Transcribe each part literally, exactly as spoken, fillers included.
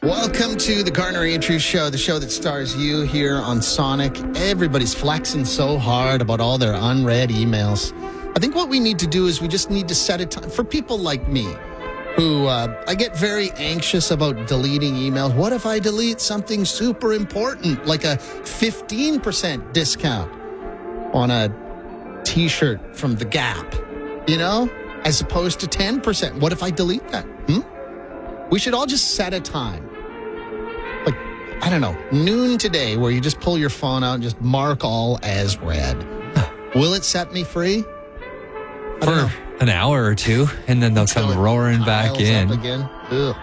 Welcome to the Garner Andrews Show, the show that stars you here on Sonic. Everybody's flexing so hard about all their unread emails. I think what we need to do is we just need to set a time for people like me, who uh, I get very anxious about deleting emails. What if I delete something super important, like a fifteen percent discount on a t-shirt from The Gap, you know, as opposed to ten percent? What if I delete that? Hmm? We should all just set a time. Like, I don't know, noon today, where you just pull your phone out and just mark all as read. Will it set me free? For an hour or two, and then they'll Until come it roaring back piles in. up again. Ugh.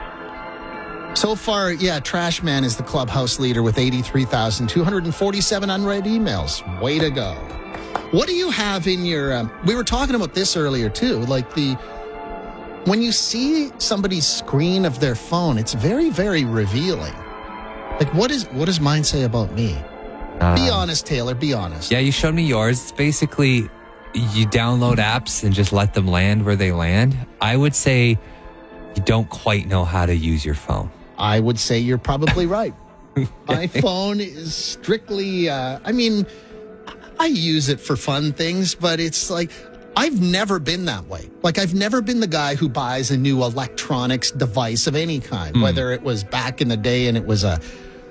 So far, yeah, Trash Man is the clubhouse leader with eighty-three thousand two hundred forty-seven unread emails. Way to go. What do you have in your... Um, we were talking about this earlier, too. Like, the... When you see somebody's screen of their phone, it's very, very revealing. Like, what is what does mine say about me? Uh, Be honest, Taylor. Be honest. Yeah, you showed me yours. It's basically you download apps and just let them land where they land. I would say you don't quite know how to use your phone. I would say you're probably right. My phone is strictly... Uh, I mean... I use it for fun things, but it's like, I've never been that way. Like, I've never been the guy who buys a new electronics device of any kind, mm. whether it was back in the day and it was a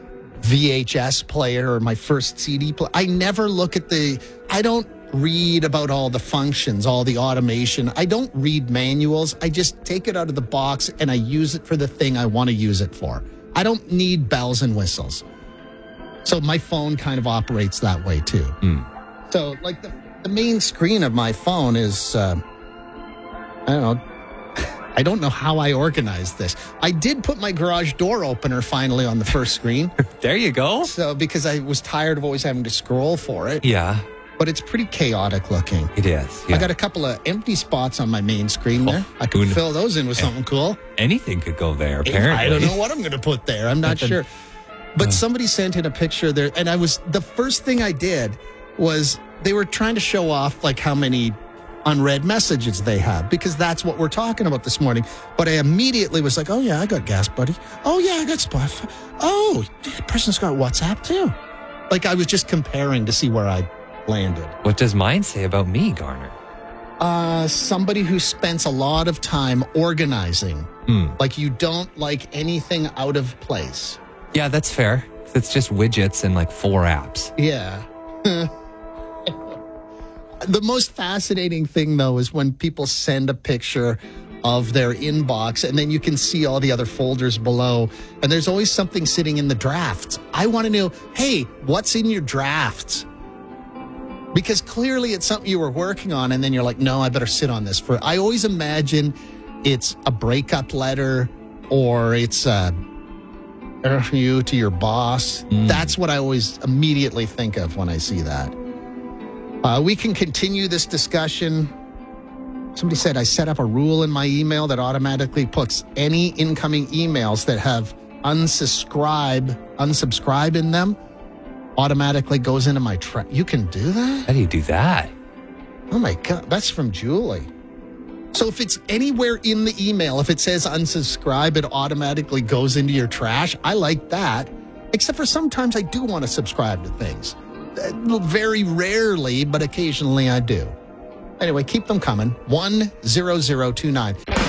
V H S player or my first C D player. I never look at the, I don't read about all the functions, all the automation. I don't read manuals. I just take it out of the box and I use it for the thing I want to use it for. I don't need bells and whistles. So my phone kind of operates that way too. Mm. So, like, the, the main screen of my phone is, uh, I don't know, I don't know how I organized this. I did put my garage door opener finally on the first screen. There you go. So, because I was tired of always having to scroll for it. Yeah. But it's pretty chaotic looking. It is. Yeah. I got a couple of empty spots on my main screen there. I could Who fill those in with something cool. Anything could go there, apparently. I don't know what I'm going to put there. I'm not Nothing. sure. But somebody sent in a picture there, and I was, the first thing I did was they were trying to show off like how many unread messages they have, because that's what we're talking about this morning. But I immediately was like, oh yeah, I got Gas Buddy. Oh yeah, I got Spotify. Oh, that person's got WhatsApp too. Like, I was just comparing to see where I landed. What does mine say about me, Garner? Uh, somebody who spends a lot of time organizing. Mm. Like, you don't like anything out of place. Yeah, that's fair. It's just widgets and like four apps. Yeah. The most fascinating thing, though, is when people send a picture of their inbox and then you can see all the other folders below. And there's always something sitting in the drafts. I want to know, hey, what's in your drafts? Because clearly it's something you were working on and then you're like, no, I better sit on this for... I always imagine it's a breakup letter or it's a... you to your boss. Mm. That's what I always immediately think of when I see that. Uh, we can continue this discussion. Somebody said, I set up a rule in my email that automatically puts any incoming emails that have unsubscribe, unsubscribe in them, automatically goes into my trash. You can do that? How do you do that? Oh my God, that's from Julie. So if it's anywhere in the email, if it says unsubscribe, it automatically goes into your trash. I like that. Except for sometimes I do want to subscribe to things. Uh, Very rarely, but occasionally I do. Anyway, keep them coming. one zero zero two nine.